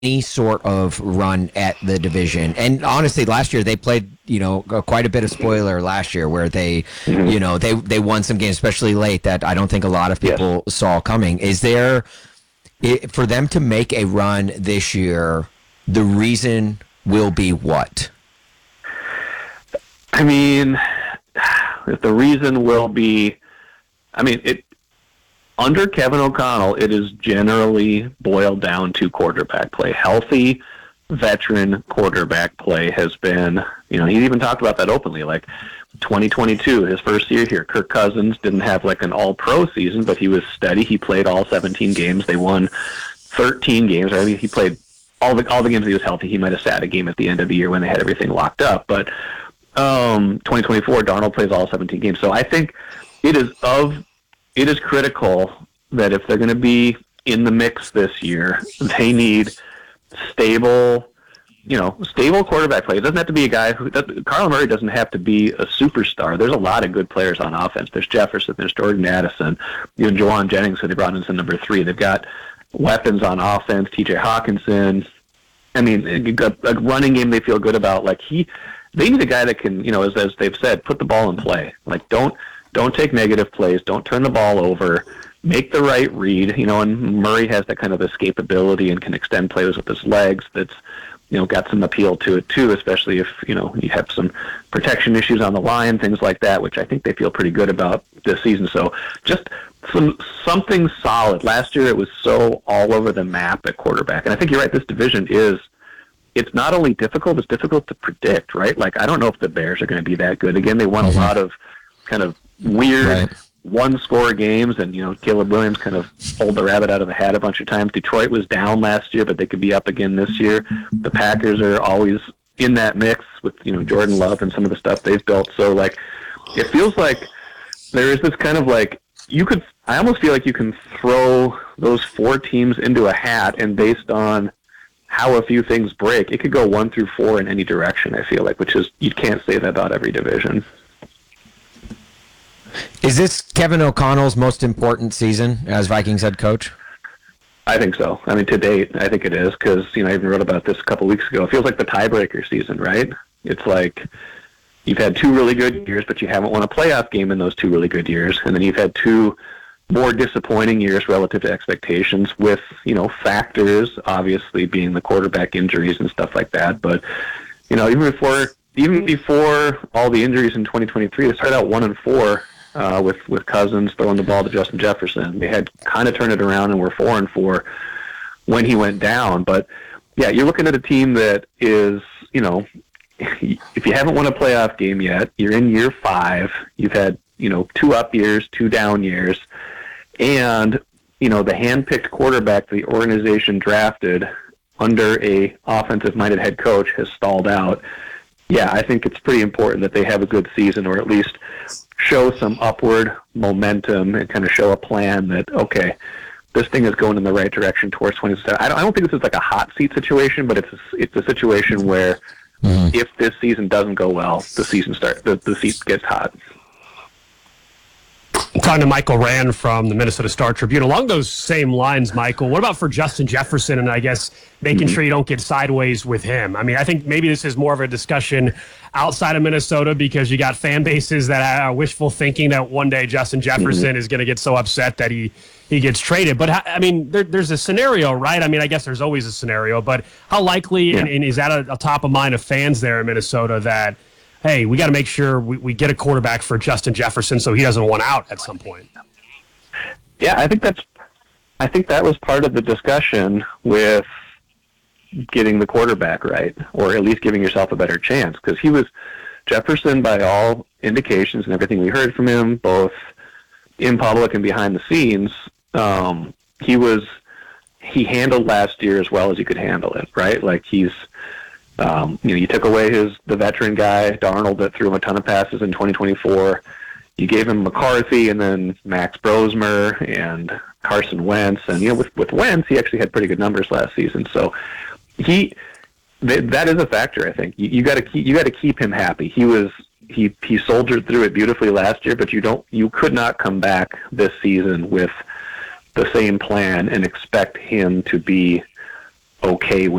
any sort of run at the division. And honestly, last year they played, quite a bit of spoiler last year where they, they won some games, especially late, that I don't think a lot of people saw coming. Is there, for them to make a run this year, the reason will be what? I mean, the reason will be, under Kevin O'Connell, it is generally boiled down to quarterback play. Healthy veteran quarterback play has been, he even talked about that openly, like 2022, his first year here. Kirk Cousins didn't have like an all-pro season, but he was steady. He played all 17 games. They won 13 games. I mean, he played all the games he was healthy. He might have sat a game at the end of the year when they had everything locked up. But 2024, Darnold plays all 17 games. So I think it is critical that if they're going to be in the mix this year, they need stable quarterback play. It doesn't have to be a guy Kyler Murray doesn't have to be a superstar. There's a lot of good players on offense. There's Jefferson, there's Jordan Addison, Jawan Jennings, who they brought in as number 3. They've got weapons on offense, TJ Hawkinson. I mean, a running game they feel good about. Like they need a guy that can, as they've said, put the ball in play. Like don't take negative plays, don't turn the ball over, make the right read, and Murray has that kind of escapability and can extend plays with his legs. That's, got some appeal to it too, especially if, you have some protection issues on the line, things like that, which I think they feel pretty good about this season. So just something solid. Last year it was so all over the map at quarterback. And I think you're right, this division it's not only difficult, it's difficult to predict, right? Like, I don't know if the Bears are going to be that good. Again, they won a lot of kind of weird one-score games, and, Caleb Williams kind of pulled the rabbit out of the hat a bunch of times. Detroit was down last year, but they could be up again this year. The Packers are always in that mix with, Jordan Love and some of the stuff they've built. So, like, it feels like there is this kind of, like, I almost feel like you can throw those 4 teams into a hat, and based on how a few things break, it could go 1 through 4 in any direction, I feel like, which is, you can't say that about every division. Is this Kevin O'Connell's most important season as Vikings head coach? I think so. I mean, to date, I think it is, because, I even wrote about this a couple weeks ago. It feels like the tiebreaker season, right? It's like you've had 2 really good years, but you haven't won a playoff game in those 2 really good years, and then you've had 2 more disappointing years relative to expectations with, factors obviously being the quarterback injuries and stuff like that. But, even before all the injuries in 2023, they started out 1-4 with Cousins throwing the ball to Justin Jefferson. They had kind of turned it around and were 4-4 when he went down. But yeah, you're looking at a team that is, if you haven't won a playoff game yet, you're in year 5. You've had, 2 up years, 2 down years. And, the hand-picked quarterback the organization drafted under a offensive-minded head coach has stalled out. Yeah, I think it's pretty important that they have a good season, or at least show some upward momentum and kind of show a plan that, okay, this thing is going in the right direction towards 27. I don't think this is like a hot seat situation, but it's a situation where if this season doesn't go well, the seat gets hot. Talking to Michael Rand from the Minnesota Star Tribune. Along those same lines, Michael, what about for Justin Jefferson and, I guess, making sure you don't get sideways with him? I mean, I think maybe this is more of a discussion outside of Minnesota, because you got fan bases that are wishful thinking that one day Justin Jefferson is going to get so upset that he gets traded. But, I mean, there's a scenario, right? I mean, I guess there's always a scenario, but how likely, and is that a top of mind of fans there in Minnesota that, hey, we got to make sure we get a quarterback for Justin Jefferson so he doesn't want out at some point? Yeah, I think that was part of the discussion with getting the quarterback right, or at least giving yourself a better chance, because Jefferson, by all indications and everything we heard from him, both in public and behind the scenes, he handled last year as well as he could handle it, right? Like he's, you took away the veteran guy, Darnold, that threw him a ton of passes in 2024. You gave him McCarthy and then Max Brosmer and Carson Wentz. And, with Wentz, he actually had pretty good numbers last season. So that is a factor, I think. You got to keep him happy. He soldiered through it beautifully last year, but you could not come back this season with the same plan and expect him to be okay